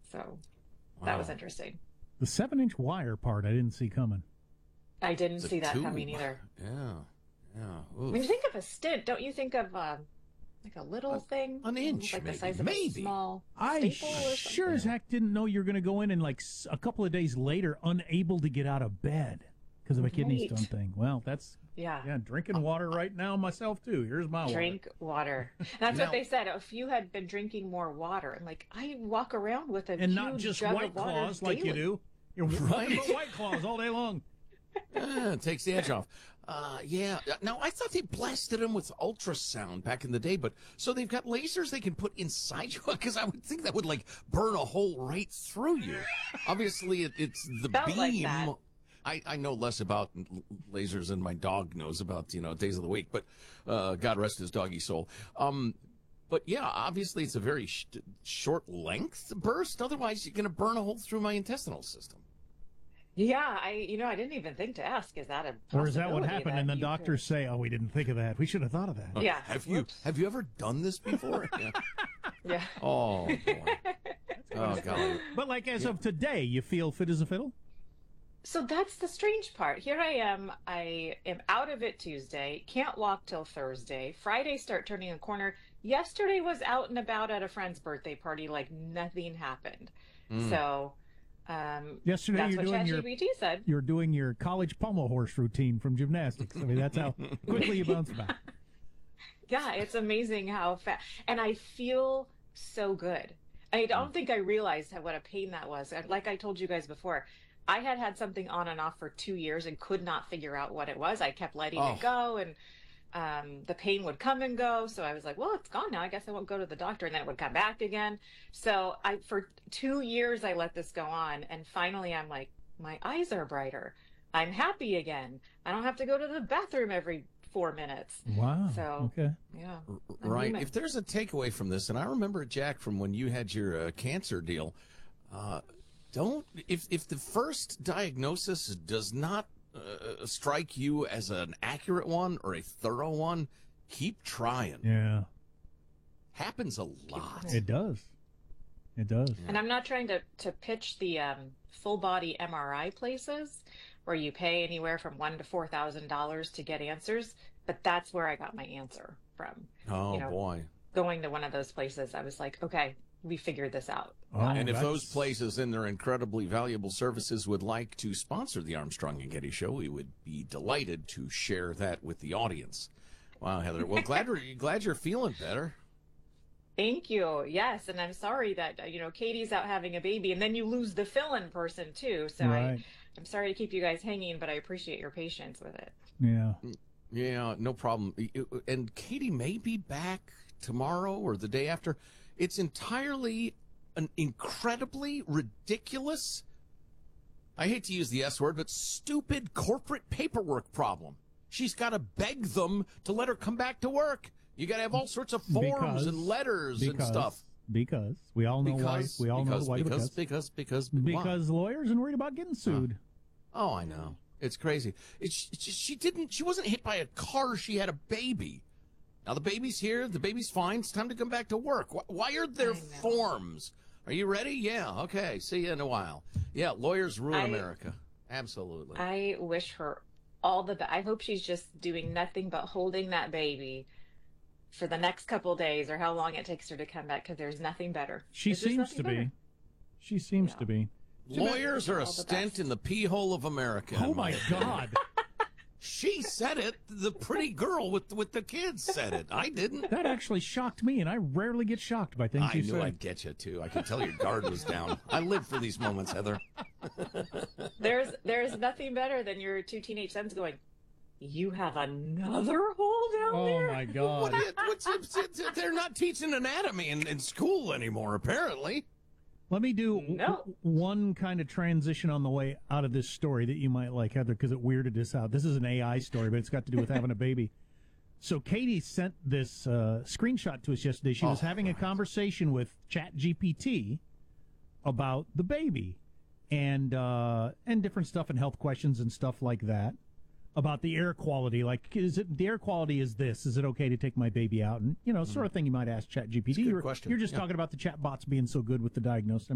So that Wow. was interesting. The 7-inch wire part I didn't see coming. I didn't The see that tube. coming either. Yeah. Yeah. When you think of a stent, don't you think of like a little thing? an inch, like maybe. the size of Maybe. a small I staple or sure something? as heck didn't know you were going to go in and like a couple of days later unable to get out of bed because of a kidney Right. stone thing. Well, that's Yeah. drinking water right now myself too. Here's my Drink water. That's Now- what they said. If you had been drinking more water, I'm like, I walk around with a and huge not just jug White of water Claws like you daily. do. You're Right. right. White Claws all day long. It takes the edge off. Yeah. Now, I thought they blasted them with ultrasound back in the day, but so they've got lasers they can put inside you? Because I would think that would, like, burn a hole right through you. Obviously, it's the Felt like beam. that. I know less about lasers than my dog knows about, days of the week, but God rest his doggy soul. But yeah, obviously it's a very short length burst. Otherwise, you're going to burn a hole through my intestinal system. Yeah, I didn't even think to ask. Is that a Or is that what possibility happened? that And the you doctors say, "Oh, we didn't think of that. We should have thought of that." Yeah. Have you ever done this before? Yeah. could- Yeah. Oh boy. Oh God. But like as of today, you feel fit as a fiddle? So that's the strange part. Here I am. I am out of it Tuesday. Can't walk till Thursday. Friday start turning a corner. Yesterday was out and about at a friend's birthday party like nothing happened. So Yesterday that's you're what doing your ChatGPT said. you're doing your college pommel horse routine from gymnastics. I mean, that's how quickly you bounce back. Yeah, it's amazing how fast. And I feel so good. I don't think I realized what a pain that was. And like I told you guys before, I had something on and off for 2 years and could not figure out what it was. I kept letting it go, and the pain would come and go. So I was like, well, it's gone now. I guess I won't go to the doctor. And then it would come back again. So for 2 years, I let this go on. And finally, I'm like, my eyes are brighter. I'm happy again. I don't have to go to the bathroom every 4 minutes. Wow. So, okay. yeah. I'm Right. human. If there's a takeaway from this, and I remember, Jack, from when you had your cancer deal, if the first diagnosis does not strike you as an accurate one or a thorough one, keep trying. Yeah, Happens a lot. it does. It does. And I'm not trying to pitch the full body MRI places where you pay anywhere from $1,000 to $4,000 to get answers, but that's where I got my answer from. Oh, boy. Going to one of those places, I was like, okay, we figured this out. Oh, And if that's- those places and their incredibly valuable services would like to sponsor the Armstrong and Getty Show, we would be delighted to share that with the audience. Wow, Heather. Well, glad you're feeling better. Thank you. Yes, and I'm sorry that Katie's out having a baby, and then you lose the fill-in person too. So Right. I'm sorry to keep you guys hanging, but I appreciate your patience with it. Yeah. Yeah, no problem. And Katie may be back tomorrow or the day after. It's entirely an incredibly ridiculous, I hate to use the S word, but stupid corporate paperwork problem. She's got to beg them to let her come back to work. You got to have all sorts of forms and letters and stuff. Because we all know why. We all know why. Because Lawyers are worried about getting sued. Oh, I know. It's crazy. She wasn't hit by a car. She had a baby. Now the baby's here. The baby's fine. It's time to come back to work. Why are there forms? Are you ready? Yeah. Okay. See you in a while. Yeah. Lawyers ruin America. Absolutely. I wish her all the best. I hope she's just doing nothing but holding that baby for the next couple of days or how long it takes her to come back, because there's nothing better. She There's just seems to nothing be. better. She seems to be. Lawyers are a All the stent best. in the pee hole of America. Oh my God. She said it. The pretty girl with the kids said it. I didn't. That actually shocked me, and I rarely get shocked by things I you knew say. I'd get you too. I could tell your guard was down. I live for these moments, Heather. There's nothing better than your two teenage sons going, you have another hole down Oh there? my God. They're not teaching anatomy in school anymore, apparently. Let me do No. one kind of transition on the way out of this story that you might like, Heather, because it weirded us out. This is an AI story, but it's got to do with having a baby. So Katie sent this screenshot to us yesterday. She was having a conversation with ChatGPT about the baby and different stuff and health questions and stuff like that. About the air quality, like, the air quality is this? Is it okay to take my baby out? And, sort of thing you might ask ChatGPT. It's a good question. You're just Yeah. talking about the chatbots being so good with the diagnosis.